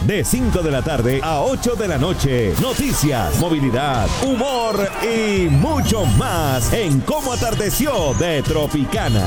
de 5 de la tarde a 8 de la noche. Noticias, movilidad, humor y mucho más en Cómo Atardeció de Tropicana.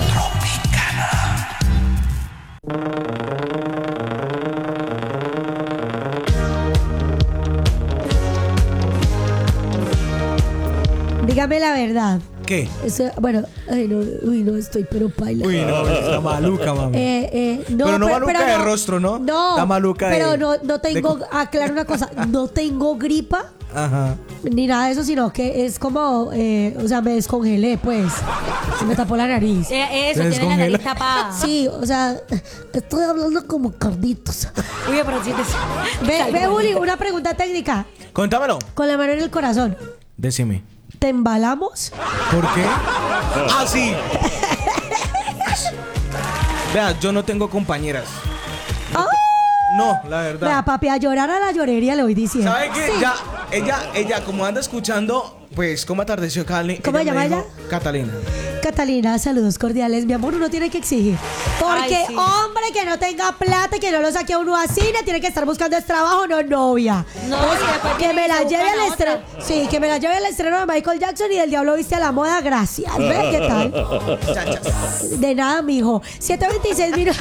Dígame la verdad. ¿Qué? Bueno, no, estoy pero paila. Uy, no, está maluca, mami. No, pero no maluca de rostro, ¿no? No, está maluca pero no tengo, aclaro una cosa, no tengo gripa. Ajá. Ni nada de eso, sino que es como, o sea, me descongelé, pues. Se me tapó la nariz. Eso, tiene la nariz tapada. Sí, o sea, estoy hablando como Carlitos. Uy, pero sientes. Ve, Juli, una pregunta técnica. Contámelo. Con la mano en el corazón. Decime. ¿Te embalamos? ¿Por qué? ¡Ah, sí! Vea, yo no tengo compañeras. ¡Ah! No, la verdad. Vea, papi, a llorar a la llorería le voy diciendo. ¿Sabe qué? Sí. Ya, ella, como anda escuchando, pues, ¿cómo atardeció Cali? ¿Cómo se llama me dijo, ella? Catalina. Catalina, saludos cordiales. Mi amor, uno tiene que exigir. Porque, Ay, sí. hombre, que no tenga plata, que no lo saque a uno así, le tiene que estar buscando es trabajo, no novia. No, Entonces, y después que viene me y la se lleve buscan al a otra. estreno. Sí, que me la lleve al estreno de Michael Jackson y del Diablo Viste a la Moda. Gracias. ¿Ves qué tal? Chachas. De nada, mijo. 7:26 minutos.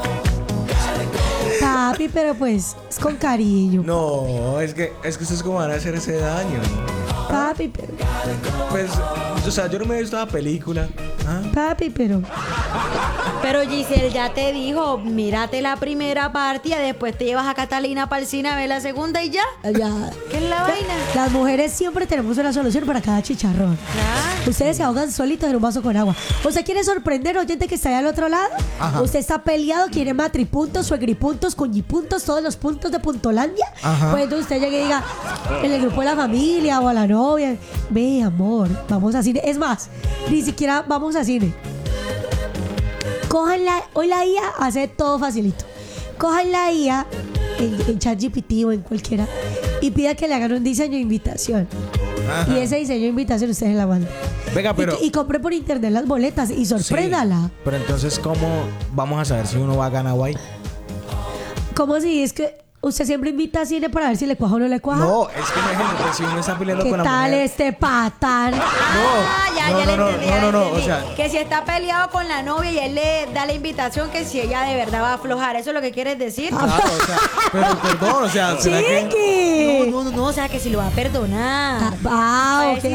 Papi, pero pues, es con cariño. No, es que ustedes cómo van a hacer ese daño. Papi, pero. Pues, o sea, yo no me he visto la película. ¿Ah? Papi, pero. Pero Giselle ya te dijo, mírate la primera parte y después te llevas a Catalina para el cine a ver la segunda y ya. Ya. ¿Qué es la vaina? Las mujeres siempre tenemos una solución para cada chicharrón. Claro. Ustedes se ahogan solitos en un vaso con agua. ¿Usted quiere sorprender oyente que está allá al otro lado? Ajá. ¿Usted está peleado, quiere matripuntos, suegripuntos, cuñipuntos, todos los puntos de Puntolandia? Ajá. Pues entonces usted llegue y diga en el grupo de la familia o a la novia, ve amor, vamos a cine. Es más, ni siquiera vamos a cine. Cójanla, hoy la IA hace todo facilito. Cojan la IA en ChatGPT o en cualquiera y pida que le hagan un diseño de invitación. Ajá. Y ese diseño de invitación ustedes la mandan. Venga, pero... Y compre por internet las boletas y sorpréndala. Sí, pero entonces, ¿cómo vamos a saber si uno va a ganar guay? ¿Cómo si es que usted siempre invita a cine para ver si le cuaja o no le cuaja? No, es que imagínate, si uno está peleando ¿Qué con la tal mujer... este patán? Ya le entendí. o sea... Que si está peleado con la novia y él le da la invitación, que si ella de verdad va a aflojar. ¿Eso es lo que quieres decir? Claro, o sea, pero perdón, o sea, ¿será que...? ¡Chiqui! No, o sea, que si lo va a perdonar. Ah, A ver ok. si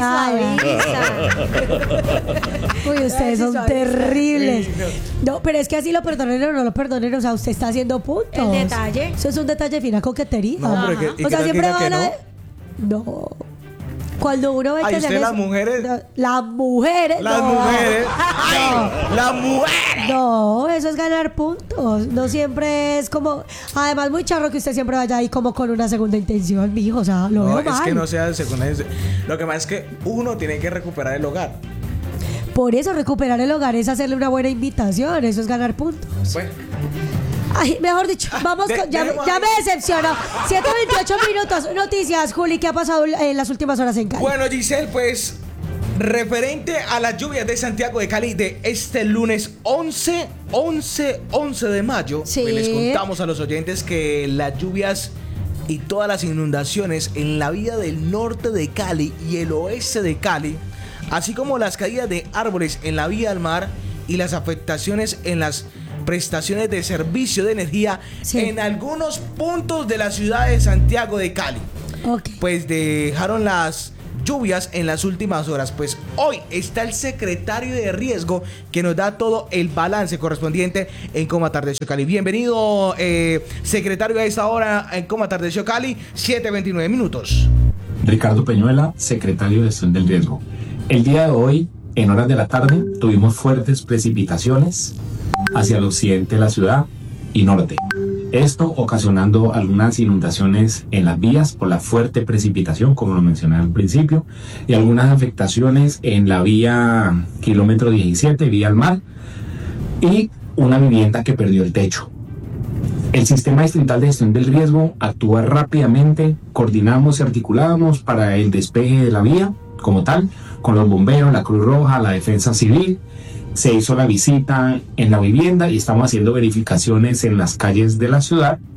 suaviza. Uy, ustedes si son suaviza. terribles. No, pero es que así lo perdonen o no lo perdonen, o sea, usted está haciendo puntos. El detalle. Eso es un detalle de fina coquetería. No, pero que- ¿y o sea, qué tal que siempre diga van que a... No. Cuando uno ve Ay, que ¿usted le- las mujeres? No, las mujeres. Las no. mujeres... No. ¡Ay! ¡Las mujeres! No, eso es ganar puntos. No siempre es como. Además, muy charro que usted siempre vaya ahí como con una segunda intención, mijo. O sea, lo No, veo es mal. que no sea de segunda... Lo que más es que uno tiene que recuperar el hogar. Por eso, recuperar el hogar es hacerle una buena invitación. Eso es ganar puntos. Bueno, Ay, mejor dicho, vamos con. Ya dejemos me ahí. decepcionó. 7:28 minutos. Noticias, Juli, ¿qué ha pasado en las últimas horas en Cali? bueno, Giselle, pues... Referente a las lluvias de Santiago de Cali de este lunes 11 de mayo, Sí. pues les contamos a los oyentes que las lluvias y todas las inundaciones en la vía del norte de Cali y el oeste de Cali, así como las caídas de árboles en la vía al mar y las afectaciones en las prestaciones de servicio de energía Sí. en algunos puntos de la ciudad de Santiago de Cali, Ok. pues dejaron las lluvias en las últimas horas. Pues hoy está el secretario de riesgo que nos da todo el balance correspondiente en Cómo Atardeció Cali. Bienvenido, secretario, a esta hora en Cómo Atardeció Cali, 7:29 minutos. Ricardo Peñuela, secretario de Gestión del Riesgo. El día de hoy, en horas de la tarde, tuvimos fuertes precipitaciones hacia el occidente de la ciudad y norte. Esto ocasionando algunas inundaciones en las vías por la fuerte precipitación, como lo mencioné al principio, y algunas afectaciones en la vía kilómetro 17, vía al mar, y una vivienda que perdió el techo. El sistema distrital de gestión del riesgo actúa rápidamente, coordinamos y articulamos para el despeje de la vía como tal, con los bomberos, la Cruz Roja, la Defensa Civil. Se hizo la visita en la vivienda y estamos haciendo verificaciones en las calles de la ciudad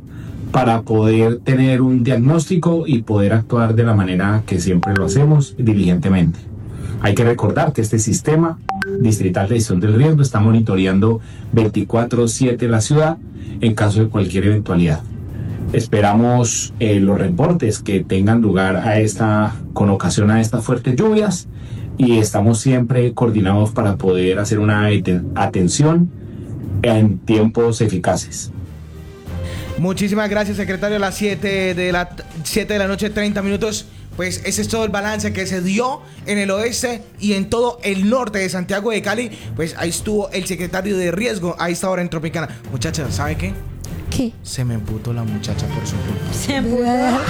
para poder tener un diagnóstico y poder actuar de la manera que siempre lo hacemos, diligentemente. Hay que recordar que este sistema distrital de gestión del riesgo está monitoreando 24/7 la ciudad en caso de cualquier eventualidad. Esperamos los reportes que tengan lugar con ocasión a estas fuertes lluvias, y estamos siempre coordinados para poder hacer una atención en tiempos eficaces. Muchísimas gracias, secretario. A las 7 de la noche, 30 minutos. Pues ese es todo el balance que se dio en el oeste y en todo el norte de Santiago de Cali. Pues ahí estuvo el secretario de riesgo a esta hora en Tropicana. Muchachas, ¿sabe qué? ¿Qué? Se me emputó la muchacha por su culpa. Se emputó.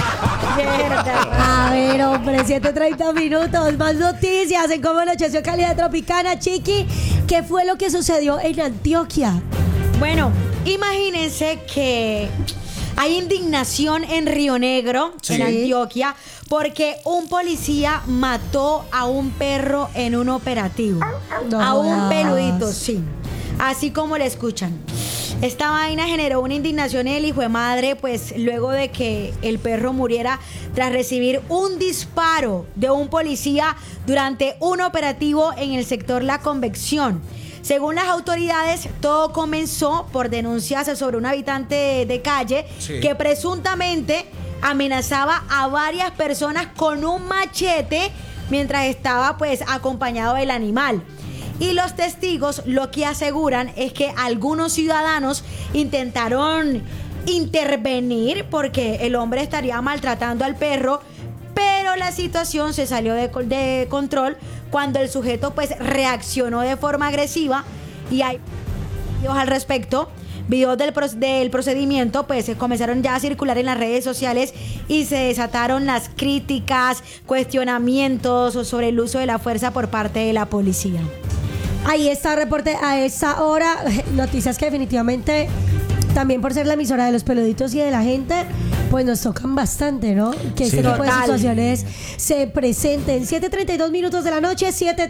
A ver, hombre, 7:30 minutos. Más noticias en Cómo Anocheció Cali de Tropicana. Chiqui, ¿qué fue lo que sucedió en Antioquia? Bueno, imagínense que hay indignación en Río Negro, Sí. en Antioquia, porque un policía mató a un perro en un operativo. No a un jodas. peludito, sí. Así como le escuchan. Esta vaina generó una indignación en el hijo de madre, pues luego de que el perro muriera tras recibir un disparo de un policía durante un operativo en el sector La Convección. Según las autoridades, todo comenzó por denuncias sobre un habitante de calle Sí. que presuntamente amenazaba a varias personas con un machete mientras estaba pues acompañado del animal. Y los testigos lo que aseguran es que algunos ciudadanos intentaron intervenir porque el hombre estaría maltratando al perro, pero la situación se salió de control cuando el sujeto pues reaccionó de forma agresiva, y hay videos al respecto. Videos del procedimiento pues comenzaron ya a circular en las redes sociales y se desataron las críticas, cuestionamientos sobre el uso de la fuerza por parte de la policía. Ahí está el reporte a esta hora. Noticias que definitivamente, también por ser la emisora de los peluditos y de la gente, pues nos tocan bastante, ¿no? Que Sí, este tipo de total. situaciones se presenten. 7:32 minutos de la noche,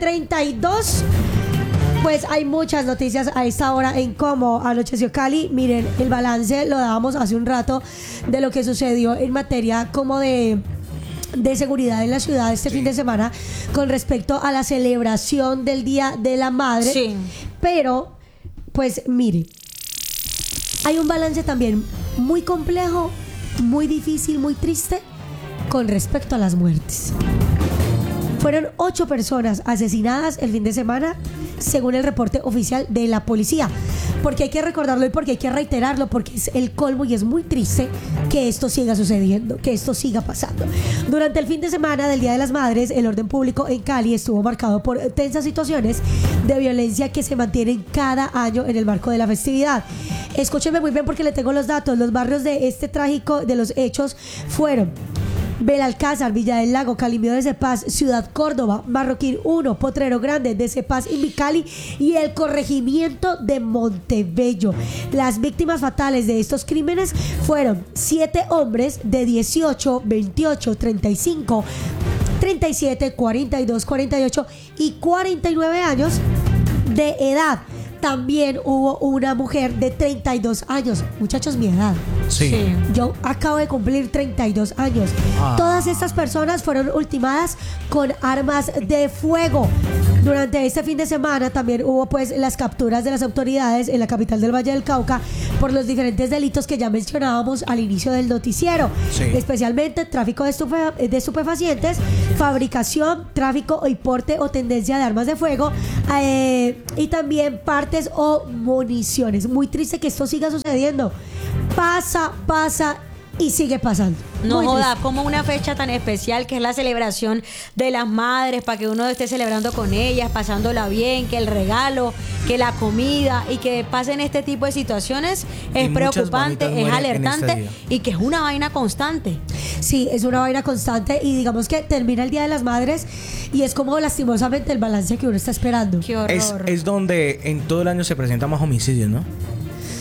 7:32. Pues hay muchas noticias a esta hora en Cómo Anocheció Cali. Miren, el balance lo dábamos hace un rato de lo que sucedió en materia como de seguridad en la ciudad este fin de semana con respecto a la celebración del Día de la Madre. Sí. Pero, pues mire, hay un balance también muy complejo, muy difícil, muy triste con respecto a las muertes. Fueron 8 personas asesinadas el fin de semana, según el reporte oficial de la policía. Porque hay que recordarlo y porque hay que reiterarlo, porque es el colmo y es muy triste que esto siga sucediendo, que esto siga pasando. Durante el fin de semana del Día de las Madres, el orden público en Cali estuvo marcado por tensas situaciones de violencia que se mantienen cada año en el marco de la festividad. Escúchenme muy bien porque le tengo los datos. Los barrios de este trágico de los hechos fueron Belalcázar, Villa del Lago, Calimío de Cepaz, Ciudad Córdoba, Marroquín 1, Potrero Grande, de Cepaz y Cali y el corregimiento de Montebello. Las víctimas fatales de estos crímenes fueron 7 hombres de 18, 28, 35, 37, 42, 48 y 49 años de edad. También hubo una mujer de 32 años. Muchachos, mi edad. Sí. Yo acabo de cumplir 32 años. Todas estas personas fueron ultimadas con armas de fuego. Durante este fin de semana también hubo pues las capturas de las autoridades en la capital del Valle del Cauca por los diferentes delitos que ya mencionábamos al inicio del noticiero. Sí. Especialmente tráfico de estupefacientes, fabricación, tráfico y porte o tendencia de armas de fuego, y también partes o municiones. Muy triste que esto siga sucediendo. Pasa y sigue pasando. No Muy joda, triste. como una fecha tan especial que es la celebración de las madres, para que uno esté celebrando con ellas, pasándola bien, que el regalo, que la comida, y que pasen este tipo de situaciones es muchas preocupante, mamitas es mueren en este alertante día. y que es una vaina constante. Sí, es una vaina constante y digamos que termina el Día de las Madres y es como lastimosamente el balance que uno está esperando. Qué horror. Es donde en todo el año se presentan más homicidios, ¿no?